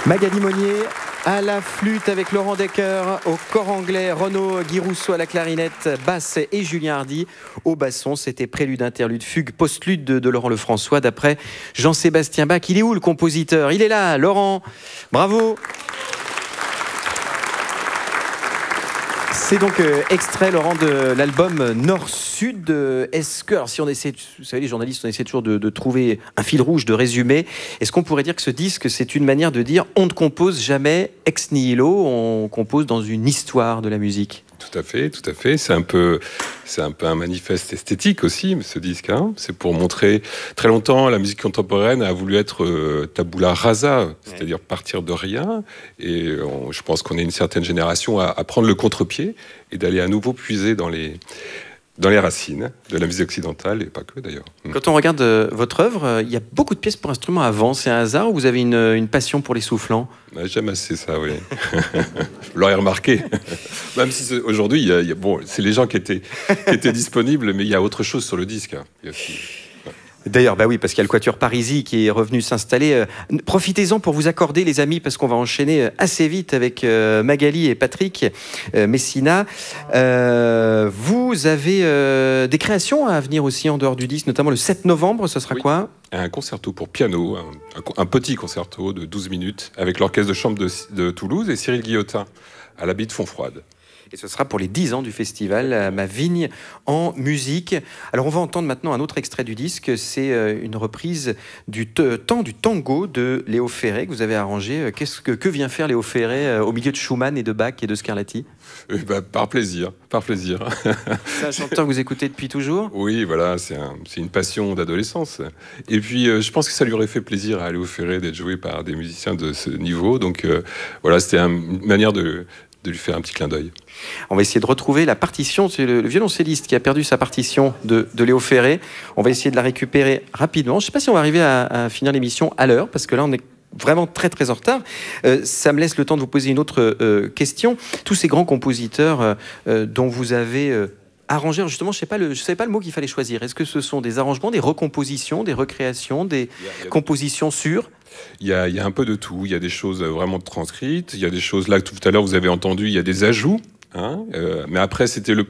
Magali Monnier à la flûte avec Laurent Decker, au cor anglais, Renaud Guirousseau à la clarinette basse et Julien Hardy au basson. C'était prélude, interlude, fugue, postlude de Laurent Lefrançois d'après Jean-Sébastien Bach. Il est où le compositeur? Il est là, Laurent. Bravo. C'est donc extrait, Laurent, de l'album Nord-Sud. Est-ce que, alors si on essaie, vous savez, les journalistes, on essaie toujours de trouver un fil rouge, de résumé. Est-ce qu'on pourrait dire que ce disque, c'est une manière de dire on ne compose jamais ex nihilo, on compose dans une histoire de la musique? Tout à fait, tout à fait. C'est un peu un manifeste esthétique aussi, ce disque. Hein. C'est pour montrer, très longtemps, la musique contemporaine a voulu être tabula rasa, c'est-à-dire partir de rien. Et je pense qu'on est une certaine génération à prendre le contre-pied et d'aller à nouveau puiser dans les racines de la musique occidentale, et pas que d'ailleurs. Quand on regarde votre œuvre, il y a beaucoup de pièces pour instruments avant. C'est un hasard ou vous avez une passion pour les soufflants? J'aime assez ça, oui. Vous l'aurez remarqué. Même si aujourd'hui, bon, c'est les gens qui étaient disponibles, mais il y a autre chose sur le disque. Hein. Il y a aussi... D'ailleurs, bah oui, parce qu'il y a le Quatuor Parisi qui est revenu s'installer. Profitez-en pour vous accorder, les amis, parce qu'on va enchaîner assez vite avec Magali et Patrick Messina. Vous avez des créations à venir aussi en dehors du disque, notamment le 7 novembre, ce sera quoi? Un concerto pour piano, un petit concerto de 12 minutes avec l'orchestre de chambre de Toulouse et Cyril Guillotin à l'abbaye de Fontfroide. Et ce sera pour les 10 ans du festival Ma Vigne en musique. Alors on va entendre maintenant un autre extrait du disque. C'est une reprise du temps du tango de Léo Ferré que vous avez arrangé. Que vient faire Léo Ferré au milieu de Schumann et de Bach et de Scarlatti? Par plaisir, par plaisir. C'est un chanteur que vous écoutez depuis toujours? Oui, voilà, c'est une passion d'adolescence. Et puis je pense que ça lui aurait fait plaisir à Léo Ferré d'être joué par des musiciens de ce niveau. Donc voilà, c'était une manière de lui faire un petit clin d'œil. On va essayer de retrouver la partition. C'est le violoncelliste qui a perdu sa partition de Léo Ferré. On va essayer de la récupérer rapidement. Je ne sais pas si on va arriver à finir l'émission à l'heure, parce que là, on est vraiment très très en retard. Ça me laisse le temps de vous poser une autre question. Tous ces grands compositeurs dont vous avez arrangé, justement, je ne savais pas le mot qu'il fallait choisir. Est-ce que ce sont des arrangements, des recompositions, des recréations, des compositions sûres? Il y a un peu de tout. Il y a des choses vraiment transcrites. Il y a des choses là que tout à l'heure vous avez entendu. Il y a des ajouts. Hein, mais après, c'était